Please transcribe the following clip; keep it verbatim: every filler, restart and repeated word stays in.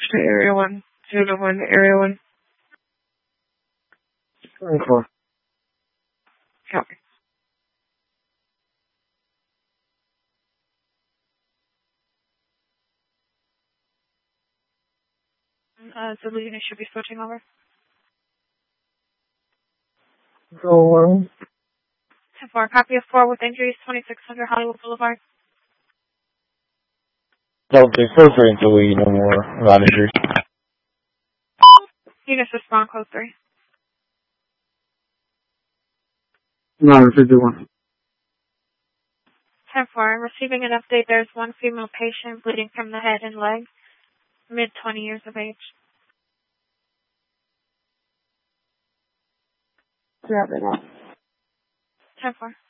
to area one. Zero to one, area one. Four. Copy. Uh, so the unit should be switching over. Go one. ten four, copy of four with injuries, twenty-six hundred Hollywood Boulevard. Okay, four three until we know more about injury. Units respond, code three. nine fifty-one. ten four, I'm receiving an update. There's one female patient bleeding from the head and leg, mid twenty years of age. Yeah, they know. ten four.